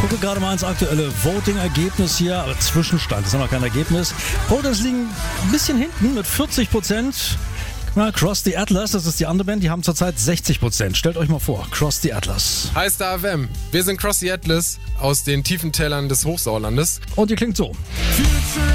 Gucke gerade mal ins aktuelle Voting-Ergebnis hier, aber Zwischenstand, das ist noch kein Ergebnis. Voters liegen ein bisschen hinten mit 40%. Cross the Atlas, das ist die andere Band, die haben zurzeit 60%. Stellt euch mal vor, Cross the Atlas. Hi Star FM, wir sind Cross the Atlas aus den tiefen Tälern des Hochsauerlandes. Und die klingt so. Für